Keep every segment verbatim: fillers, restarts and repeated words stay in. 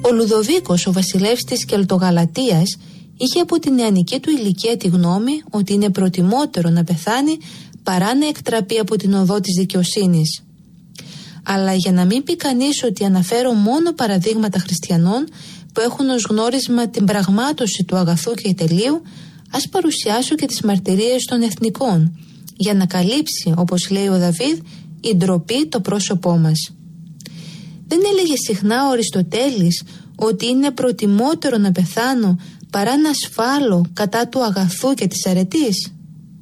Ο Λουδοβίκος, ο βασιλεύς της Κελτογαλατίας, είχε από την νεανική του ηλικία τη γνώμη ότι είναι προτιμότερο να πεθάνει παρά να εκτραπεί από την οδό της δικαιοσύνης. Αλλά για να μην πει κανείς ότι αναφέρω μόνο παραδείγματα χριστιανών που έχουν ως γνώρισμα την πραγμάτωση του αγαθού και τελείου, ας παρουσιάσω και τις μαρτυρίες των εθνικών, για να καλύψει, όπως λέει ο Δαβίδ, η ντροπή το πρόσωπό μας. Δεν έλεγε συχνά ο Αριστοτέλης ότι είναι προτιμότερο να πεθάνω παρά να ασφάλω κατά του αγαθού και της αρετής?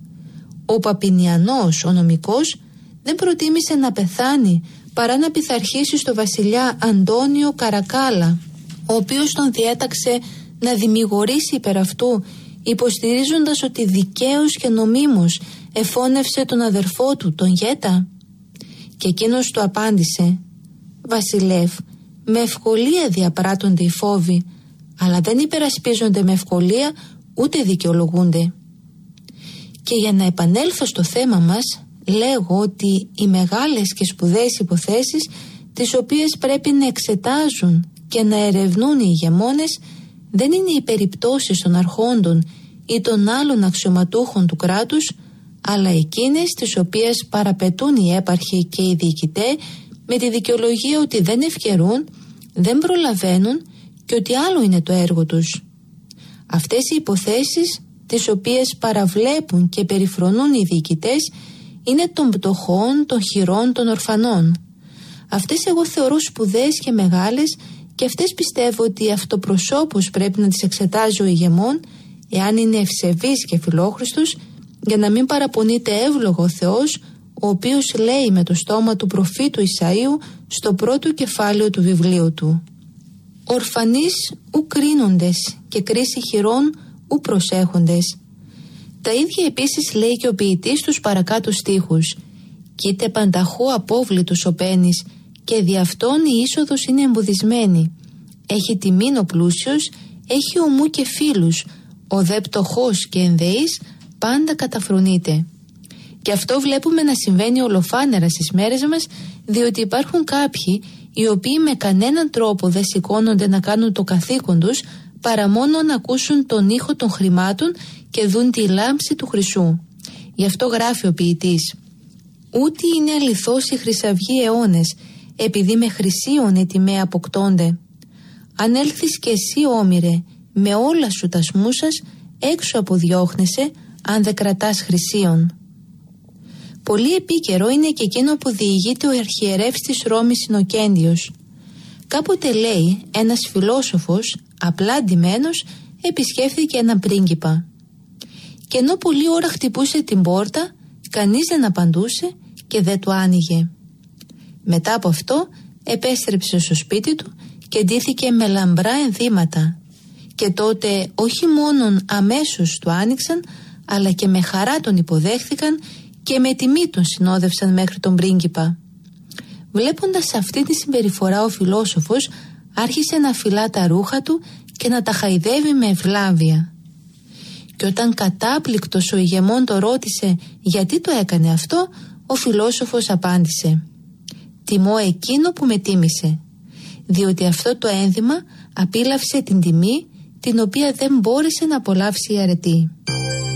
Ο Παπινιανός, ο νομικός, δεν προτίμησε να πεθάνει παρά να πειθαρχήσει στο βασιλιά Αντώνιο Καρακάλα, ο οποίος τον διέταξε να δημιγορήσει υπέρ αυτού, υποστηρίζοντας ότι δικαίως και νομίμως εφώνευσε τον αδερφό του, τον Γέτα. Και εκείνος του απάντησε: «Βασιλεύ, με ευκολία διαπράττονται οι φόβοι, αλλά δεν υπερασπίζονται με ευκολία ούτε δικαιολογούνται». Και για να επανέλθω στο θέμα μας, λέγω ότι οι μεγάλες και σπουδαίες υποθέσεις, τις οποίες πρέπει να εξετάζουν και να ερευνούν οι ηγεμόνες, δεν είναι οι περιπτώσεις των αρχόντων ή των άλλων αξιωματούχων του κράτους, αλλά εκείνες τις οποίες παραπετούν οι έπαρχοι και οι διοικητές με τη δικαιολογία ότι δεν ευκαιρούν, δεν προλαβαίνουν και ότι άλλο είναι το έργο τους. Αυτές οι υποθέσεις, τις οποίες παραβλέπουν και περιφρονούν οι διοικητές, είναι των πτωχών, των χειρών, των ορφανών. Αυτές εγώ θεωρώ σπουδαίες και μεγάλες, και αυτές πιστεύω ότι αυτοπροσώπως πρέπει να τις εξετάζει ο ηγεμόν, εάν είναι ευσεβής και φιλόχρηστος, για να μην παραπονείται εύλογο ο Θεός, ο οποίος λέει με το στόμα του προφήτου Ισαΐου στο πρώτο κεφάλαιο του βιβλίου του: «Ορφανείς ου κρίνοντες και κρίση χειρών ου προσέχοντες». Τα ίδια επίσης λέει και ο ποιητής στους παρακάτω στίχους: «Κοίτε πανταχού απόβλητους ο πένης, και δι' αυτόν η είσοδος είναι εμποδισμένη. Έχει τιμήν ο πλούσιος, έχει ομού και φίλους, ο δε πτωχός και ενδεής πάντα καταφρονείται». Και αυτό βλέπουμε να συμβαίνει ολοφάνερα στις μέρες μας, διότι υπάρχουν κάποιοι οι οποίοι με κανέναν τρόπο δεν σηκώνονται να κάνουν το καθήκον τους, παρά μόνο να ακούσουν τον ήχο των χρημάτων και δουν τη λάμψη του χρυσού. Γι' αυτό γράφει ο ποιητής: «Ούτε είναι αληθώς η χρυσαυγή αιώνες, επειδή με χρυσίον οι τιμέ αποκτώνται. Αν έλθεις κι εσύ, όμηρε, με όλα σου τα σμούσας, έξω αποδιώχνεσαι, αν δεν κρατάς χρυσίον». Πολύ επίκαιρο είναι και εκείνο που διηγείται ο αρχιερεύς της Ρώμης Συνοκέντιος. Κάποτε, λέει, ένας φιλόσοφος, απλά ντυμένος, επισκέφθηκε έναν πρίγκιπα. Και ενώ πολλή ώρα χτυπούσε την πόρτα, κανείς δεν απαντούσε και δεν του άνοιγε. Μετά από αυτό επέστρεψε στο σπίτι του και ντύθηκε με λαμπρά ενδύματα. Και τότε όχι μόνον αμέσως του άνοιξαν, αλλά και με χαρά τον υποδέχθηκαν και με τιμή τον συνόδευσαν μέχρι τον πρίγκιπα. Βλέποντας αυτή τη συμπεριφορά, ο φιλόσοφος άρχισε να φυλά τα ρούχα του και να τα χαϊδεύει με ευλάβεια. Και όταν κατάπληκτος ο ηγεμόν το ρώτησε γιατί το έκανε αυτό, ο φιλόσοφος απάντησε: «Τιμώ εκείνο που με τίμησε, διότι αυτό το ένδυμα απίλαυσε την τιμή την οποία δεν μπόρεσε να απολαύσει η αρετή».